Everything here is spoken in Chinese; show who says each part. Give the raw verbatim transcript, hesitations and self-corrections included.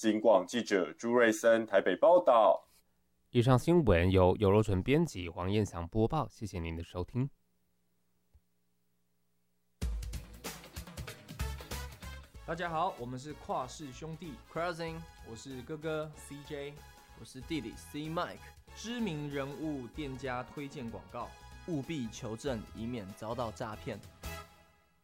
Speaker 1: 警广记者朱瑞森台北报道。
Speaker 2: 以上新闻由游若纯编辑，黄燕祥播报。谢谢您的收听。
Speaker 3: 大家好，我们是跨氏兄弟
Speaker 4: Crossing，
Speaker 3: 我是哥哥 C J，
Speaker 4: 我是弟弟 C Mike。
Speaker 3: 知名人物店家推荐广告，
Speaker 4: 务必求证，以免遭到诈骗。